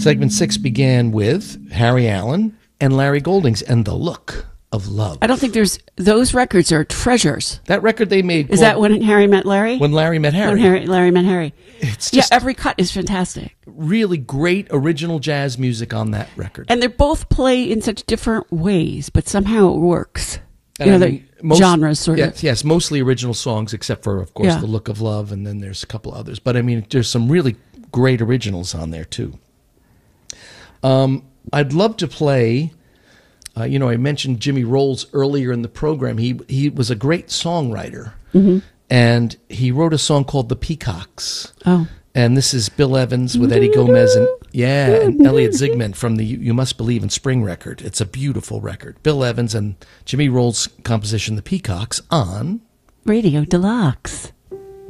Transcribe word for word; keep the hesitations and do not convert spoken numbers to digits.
Segment six began with Harry Allen and Larry Goldings and The Look of Love. I don't think there's, those records are treasures. That record they made. Is that when Harry met Larry? When Larry met Harry. When Harry, Larry met Harry. It's yeah, just every cut is fantastic. really great original jazz music on that record. And they both play in such different ways, but somehow it works. And you know, I mean, the most, genres sort yes, of. Yes, mostly original songs, except for, of course, Yeah. The Look of Love, and then there's a couple others. But, I mean, there's some really great originals on there, too. Um, I'd love to play... Uh, you know, I mentioned Jimmy Rolls earlier in the program. He he was a great songwriter, mm-hmm. and he wrote a song called "The Peacocks." Oh, and this is Bill Evans with Eddie Gomez and yeah, and Elliot Zigman from the "You Must Believe in Spring" record. It's a beautiful record. Bill Evans and Jimmy Rolls' composition "The Peacocks" on Radio Deluxe.